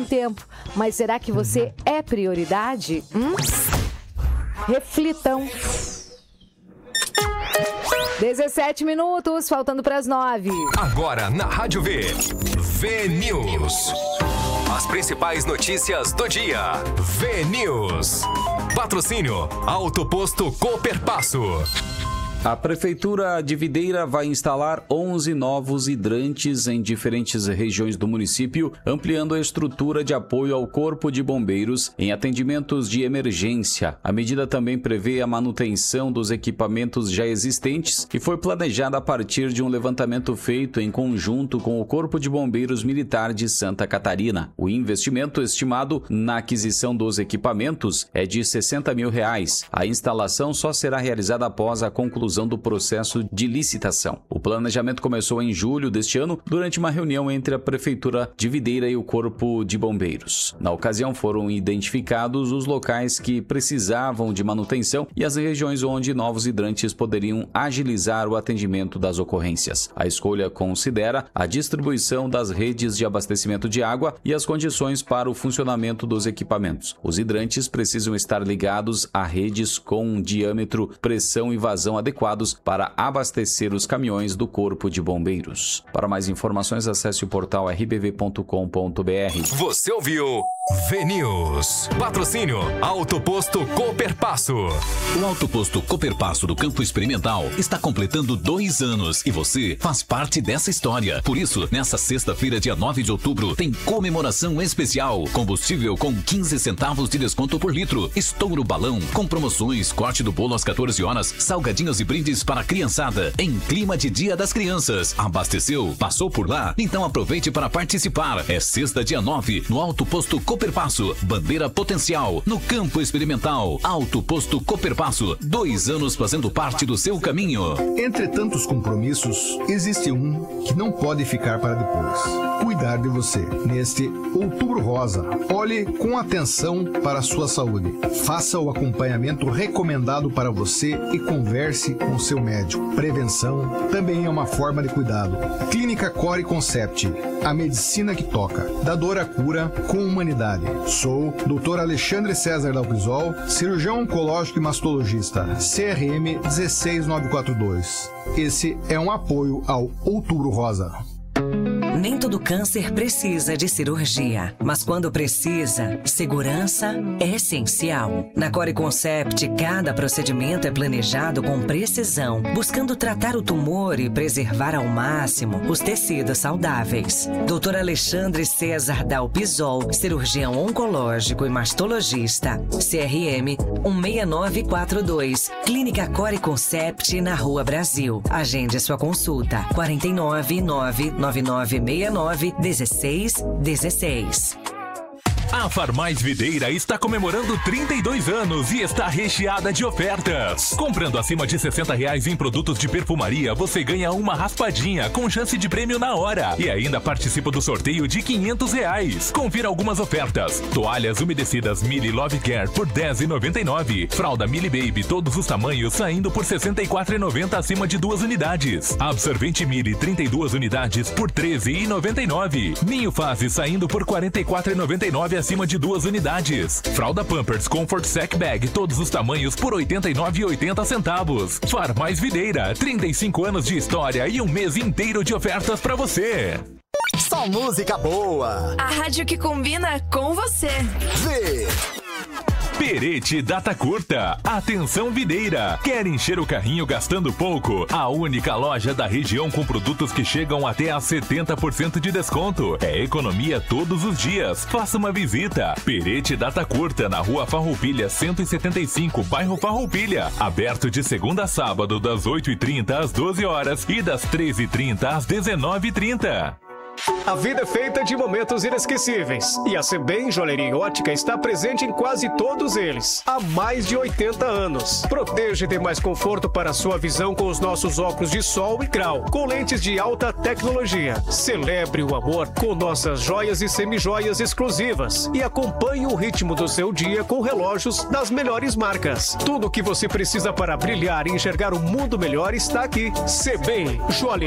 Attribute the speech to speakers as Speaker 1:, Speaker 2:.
Speaker 1: tempo. Mas será que você é prioridade? Reflitam. 17 minutos, faltando para as 9.
Speaker 2: Agora na Rádio V. V-News. As principais notícias do dia. V-News. Patrocínio Auto Posto Cooperpasso.
Speaker 3: A Prefeitura de Videira vai instalar 11 novos hidrantes em diferentes regiões do município, ampliando a estrutura de apoio ao Corpo de Bombeiros em atendimentos de emergência. A medida também prevê a manutenção dos equipamentos já existentes e foi planejada a partir de um levantamento feito em conjunto com o Corpo de Bombeiros Militar de Santa Catarina. O investimento estimado na aquisição dos equipamentos é de R$60 mil. A instalação só será realizada após a conclusão do processo de licitação. O planejamento começou em julho deste ano, durante uma reunião entre a Prefeitura de Videira e o Corpo de Bombeiros. Na ocasião, foram identificados os locais que precisavam de manutenção e as regiões onde novos hidrantes poderiam agilizar o atendimento das ocorrências. A escolha considera a distribuição das redes de abastecimento de água e as condições para o funcionamento dos equipamentos. Os hidrantes precisam estar ligados a redes com diâmetro, pressão e vazão adequados para abastecer os caminhões do Corpo de Bombeiros. Para mais informações, acesse o portal rbv.com.br.
Speaker 2: Você ouviu V-News. Patrocínio Auto Posto Cooperpasso.
Speaker 4: O Auto Posto Cooperpasso do Campo Experimental está completando 2 anos e você faz parte dessa história. Por isso, nessa sexta-feira, dia 9 de outubro, tem comemoração especial. Combustível com 15 centavos de desconto por litro. Estouro balão com promoções, corte do bolo às 14 horas, salgadinhos e brindes para a criançada, em clima de Dia das Crianças. Abasteceu? Passou por lá? Então aproveite para participar. É sexta, dia 9, no Auto Posto Cooperpasso. Bandeira Potencial, no Campo Experimental. Auto Posto Cooperpasso, 2 anos fazendo parte do seu caminho.
Speaker 5: Entre tantos compromissos, existe um que não pode ficar para depois. Cuidar de você. Neste Outubro Rosa, olhe com atenção para a sua saúde. Faça o acompanhamento recomendado para você e converse com o seu médico. Prevenção também é uma forma de cuidado. Clínica Core Concept, a medicina que toca, da dor à cura com humanidade. Sou Dr. Alexandre César Dalpisol, cirurgião oncológico e mastologista, CRM 16942. Esse é um apoio ao Outubro Rosa.
Speaker 6: Nem todo câncer precisa de cirurgia, mas quando precisa, segurança é essencial. Na Core Concept, cada procedimento é planejado com precisão, buscando tratar o tumor e preservar ao máximo os tecidos saudáveis. Dr. Alexandre César Dalpisol, cirurgião oncológico e mastologista, CRM 16942, Clínica Core Concept, na Rua Brasil. Agende sua consulta, 49999691616.
Speaker 7: A Farmais Videira está comemorando 32 anos e está recheada de ofertas. Comprando acima de R$60 em produtos de perfumaria, você ganha uma raspadinha com chance de prêmio na hora. E ainda participa do sorteio de R$500. Confira algumas ofertas. Toalhas umedecidas Mili Love Care por R$10,99. Fralda Mili Baby, todos os tamanhos, saindo por R$64,90 acima de 2 unidades. Absorvente Mili, 32 unidades por R$13,99. Ninho Fase, saindo por R$44,99 acima de 2 unidades. Fralda Pampers Comfort Sack Bag, todos os tamanhos por R$89,80. Farmais Videira, 35 anos de história e um mês inteiro de ofertas pra você.
Speaker 8: Só música boa.
Speaker 9: A rádio que combina com você.
Speaker 8: Vê.
Speaker 7: Perete Data Curta. Atenção Videira. Quer encher o carrinho gastando pouco? A única loja da região com produtos que chegam até a 70% de desconto. É economia todos os dias. Faça uma visita. Perete Data Curta, na Rua Farroupilha 175, bairro Farroupilha. Aberto de segunda a sábado, das 8h30 às 12 horas e das 13h30 às 19h30.
Speaker 10: A vida é feita de momentos inesquecíveis e a Sebem Joalheria e Ótica está presente em quase todos eles, há mais de 80 anos. Proteja e dê mais conforto para a sua visão com os nossos óculos de sol e grau, com lentes de alta tecnologia. Celebre o amor com nossas joias e semijoias exclusivas e acompanhe o ritmo do seu dia com relógios das melhores marcas. Tudo o que você precisa para brilhar e enxergar o mundo melhor está aqui. Sebem Joalheria